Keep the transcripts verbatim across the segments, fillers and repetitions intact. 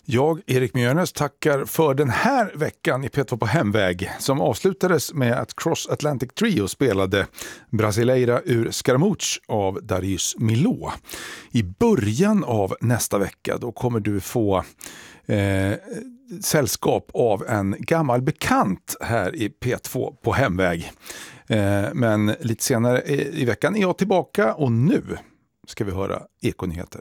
Jag, Erik Mjörnes, tackar för den här veckan i P två på hemväg som avslutades med att Cross Atlantic Trio spelade Brasileira ur Scaramouche av Darius Milhaud. I början av nästa vecka då kommer du få eh, sällskap av en gammal bekant här i P två på hemväg. Eh, men lite senare i veckan är jag tillbaka och nu ska vi höra Ekonyheter.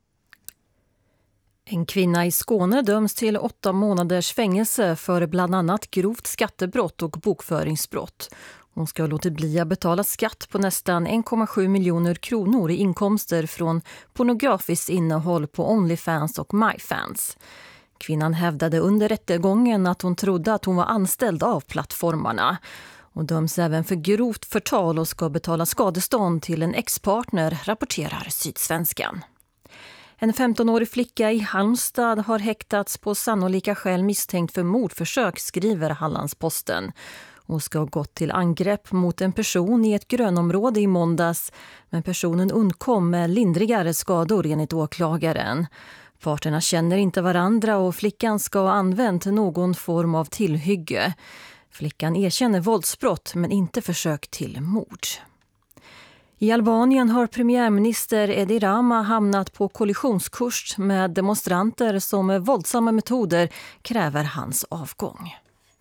En kvinna i Skåne döms till åtta månaders fängelse för bland annat grovt skattebrott och bokföringsbrott. Hon ska ha låtit bli att betala skatt på nästan en komma sju miljoner kronor i inkomster från pornografiskt innehåll på OnlyFans och MyFans. Kvinnan hävdade under rättegången att hon trodde att hon var anställd av plattformarna. Och döms även för grovt förtal och ska betala skadestånd till en ex-partner, rapporterar Sydsvenskan. En femtonårig flicka i Halmstad har häktats på sannolika skäl misstänkt för mordförsök, skriver Hallandsposten. Hon ska ha gått till angrepp mot en person i ett grönområde i måndags, men personen undkom med lindrigare skador enligt åklagaren. Parterna känner inte varandra och flickan ska ha använt någon form av tillhygge. Flickan erkänner våldsbrott men inte försök till mord. I Albanien har premiärminister Edi Rama hamnat på kollisionskurs med demonstranter som med våldsamma metoder kräver hans avgång.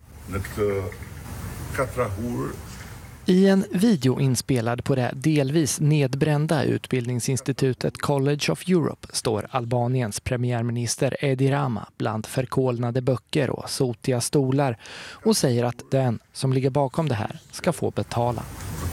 I en video inspelad på det delvis nedbrända utbildningsinstitutet College of Europe står Albaniens premiärminister Edi Rama bland förkolnade böcker och sotiga stolar och säger att den som ligger bakom det här ska få betala.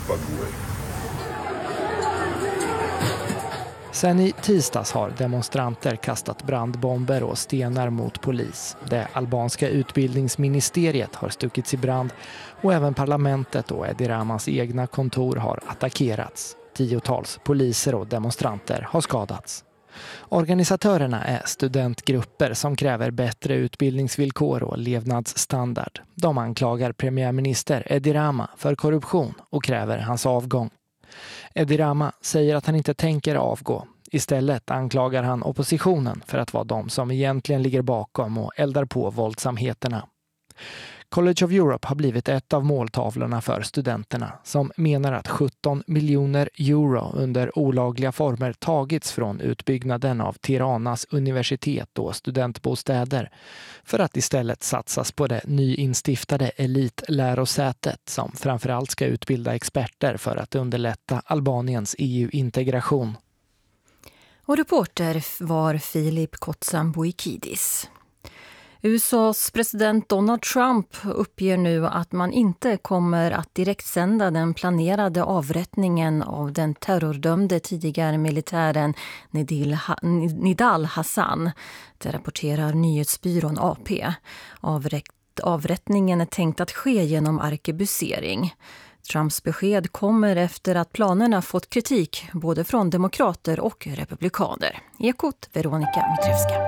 Sen i tisdags har demonstranter kastat brandbomber och stenar mot polis. Det albanska utbildningsministeriet har stuckits i brand och även parlamentet och Edi Ramas egna kontor har attackerats. Tiotals poliser och demonstranter har skadats. Organisatörerna är studentgrupper som kräver bättre utbildningsvillkor och levnadsstandard. De anklagar premiärminister Edi Rama för korruption och kräver hans avgång. Edi Rama säger att han inte tänker avgå. Istället anklagar han oppositionen för att vara de som egentligen ligger bakom och eldar på våldsamheterna. College of Europe har blivit ett av måltavlorna för studenterna som menar att sjutton miljoner euro under olagliga former tagits från utbyggnaden av Tiranas universitet och studentbostäder för att istället satsas på det nyinstiftade elitlärosätet som framförallt ska utbilda experter för att underlätta Albaniens E U-integration. Och reporter var Filip Kotsamboikidis. U S A:s president Donald Trump uppger nu att man inte kommer att direktsända den planerade avrättningen av den terrordömde tidigare militären Nidal Hassan. Det rapporterar nyhetsbyrån A P. Avrättningen är tänkt att ske genom arkebusering. Trumps besked kommer efter att planerna fått kritik både från demokrater och republikaner. Ekot Veronica Mitrevska.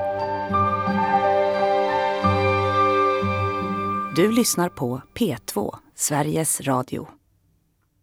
Du lyssnar på P två, Sveriges Radio.